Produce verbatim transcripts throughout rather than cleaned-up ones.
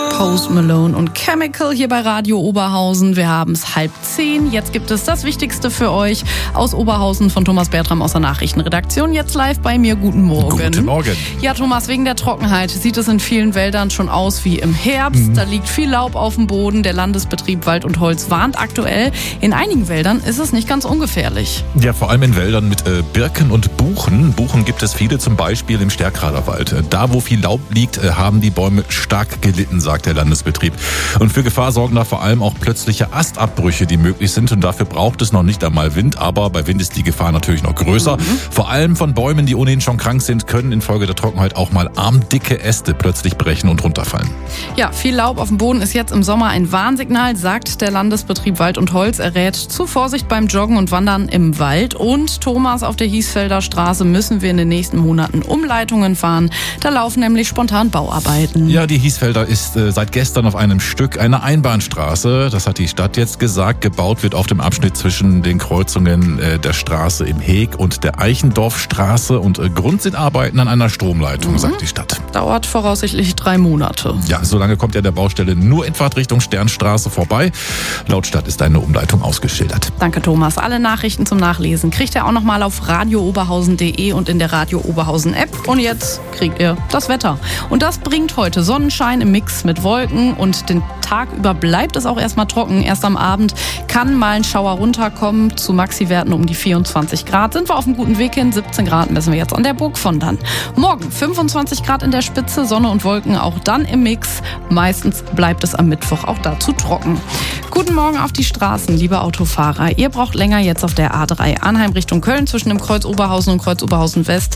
Post Malone und Chemical hier bei Radio Oberhausen. Wir haben es halb zehn. Jetzt gibt es das Wichtigste für euch aus Oberhausen von Thomas Bertram aus der Nachrichtenredaktion. Jetzt live bei mir. Guten Morgen. Guten Morgen. Ja, Thomas, wegen der Trockenheit sieht es in vielen Wäldern schon aus wie im Herbst. Mhm. Da liegt viel Laub auf dem Boden. Der Landesbetrieb Wald und Holz warnt aktuell. In einigen Wäldern ist es nicht ganz ungefährlich. Ja, vor allem in Wäldern mit äh, Birken und Buchen. Buchen gibt es viele, zum Beispiel im Stärkrader Wald. Da, wo viel Laub liegt, äh, haben die Bäume stark gelitten, sagt der Landesbetrieb. Und für Gefahr sorgen da vor allem auch plötzliche Astabbrüche, die möglich sind. Und dafür braucht es noch nicht einmal Wind. Aber bei Wind ist die Gefahr natürlich noch größer. Mhm. Vor allem von Bäumen, die ohnehin schon krank sind, können infolge der Trockenheit auch mal armdicke Äste plötzlich brechen und runterfallen. Ja, viel Laub auf dem Boden ist jetzt im Sommer ein Warnsignal, sagt der Landesbetrieb Wald und Holz. Er rät zu Vorsicht beim Joggen und Wandern im Wald. Und Thomas, auf der Hiesfelder Straße müssen wir in den nächsten Monaten Umleitungen fahren. Da laufen nämlich spontan Bauarbeiten. Ja, die Hiesfelder ist äh, seit gestern auf einem Stück eine Einbahnstraße. Das hat die Stadt jetzt gesagt. Gebaut wird auf dem Abschnitt zwischen den Kreuzungen äh, der Straße im Heg und der Eichendorfstraße. Und äh, Grund sind Arbeiten an einer Stromleitung, mhm. sagt die Stadt. Dauert voraussichtlich drei Monate. Ja, solange kommt ja der Baustelle nur in Fahrtrichtung Sternstraße vorbei. Laut Stadt ist eine Umleitung ausgeschildert. Danke, Thomas. Alle Nachrichten zum Nachlesen kriegt ihr auch nochmal auf radio oberhausen punkt de und in der Radio Oberhausen App. Und jetzt kriegt ihr das Wetter. Und das bringt heute Sonnenschein im Mix mit Wolken und den Tag über bleibt es auch erstmal trocken. Erst am Abend kann mal ein Schauer runterkommen. Zu Maxi-Werten um die vierundzwanzig Grad. Sind wir auf einem guten Weg hin. siebzehn Grad messen wir jetzt an der Burg von dann. Morgen fünfundzwanzig Grad in der Spitze, Sonne und Wolken auch dann im Mix. Meistens bleibt es am Mittwoch auch dazu trocken. Guten Morgen auf die Straßen, liebe Autofahrer. Ihr braucht länger jetzt auf der A drei Arnheim Richtung Köln zwischen dem Kreuz Oberhausen und Kreuz Oberhausen West.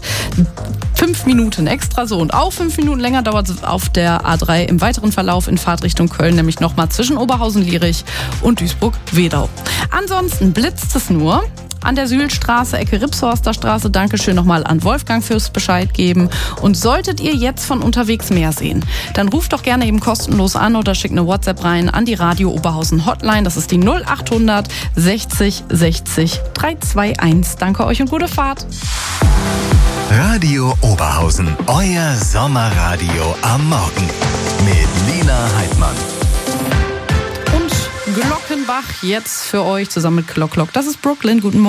Fünf Minuten extra so und auch fünf Minuten länger dauert es auf der A drei im weiteren Verlauf in Fahrtrichtung Köln, nämlich nochmal zwischen Oberhausen-Lierich und Duisburg-Wedau. Ansonsten blitzt es nur an der Sühlstraße, Ecke Ripshorster Straße. Dankeschön nochmal an Wolfgang fürs Bescheid geben. Und solltet ihr jetzt von unterwegs mehr sehen, dann ruft doch gerne eben kostenlos an oder schickt eine WhatsApp rein an die Radio Oberhausen Hotline. Das ist die null achthundert sechzig sechzig dreihunderteinundzwanzig. Danke euch und gute Fahrt. Radio Oberhausen, euer Sommerradio am Morgen mit Lina Heidmann. Und Glockenbach jetzt für euch zusammen mit Glock Glock. Das ist Brooklyn. Guten Morgen.